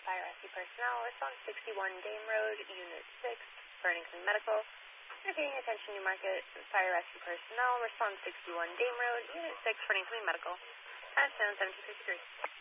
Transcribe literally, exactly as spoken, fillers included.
Fire Rescue Personnel, Response sixty-one Dame Road, Unit six, Burlington Medical. Indicating attention Newmarket Fire Rescue Personnel, Response sixty-one Dame Road, Unit six, Burlington Medical. Time seven seventeen fifty-three.